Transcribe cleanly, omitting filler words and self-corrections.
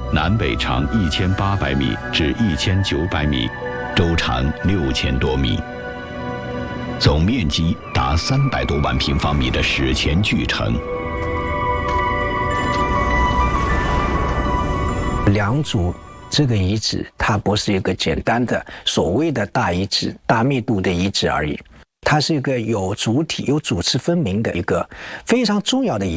南北长1800米至1900米，周长6000多米，总面积达300多万平方米的史前巨城。 良渚这个遗址，它不是一个简单的所谓的大遗址、大密度的遗址而已，它是一个有主体、有主次分明的一个非常重要的遗址。